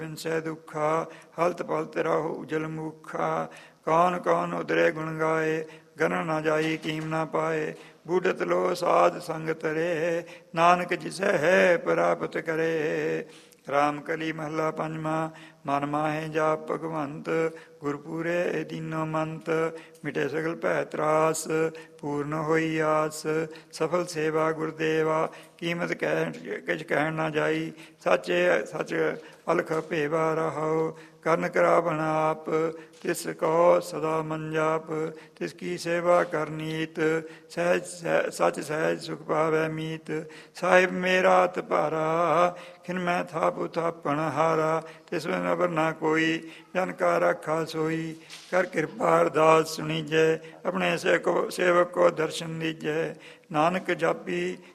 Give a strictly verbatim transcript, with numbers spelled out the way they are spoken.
विंसै दुखा हलत पलत राहु उजल मुखा। कौन कौन उदरे गुण गाए गन न जाई कीम न पाए। बूढ़त लो साध संग तरे नानक जिसै है प्राप्त करे। राम कली महला पंजवा। मन माहे जाप भगवंत गुरपुरे दीनो मंत। मिटे सगल भै त्रास पूर्ण होई आस। सफल सेवा गुरदेवा कीमत कह किछ कहन न जाई। सचे सच अलख भेवा रहो ਕਰਨ ਕਰਾਵਣ ਆਪ। ਤਿਸ ਕਹੋ ਸਦਾ ਮੰਜਾਪ ਤਿਸ ਕੀ ਸੇਵਾ ਕਰਨੀਤ। ਸਹਿਜ ਸੱਚ ਸਹਿਜ ਸੁਖ ਪਾਵੈ ਮੀਤ। ਸਾਹਿਬ ਮੇਰਾ ਅਤ ਭਾਰਾ ਖਿਨ ਮੈਂ ਥਾਪ ਥਾਪਣ ਹਾਰਾ। ਤਿਸ ਬਿਨ ਅਵਰ ਨਾ ਕੋਈ ਜਨ ਕਾ ਰਾਖਾ ਸੋਈ। ਕਰ ਕਿਰਪਾ ਅਰਦਾਸ ਸੁਣੀਜੈ ਆਪਣੇ ਸੇਵਕ ਕੋ ਦਰਸ਼ਨ ਦੀਜੈ। ਨਾਨਕ ਜਾਪੀ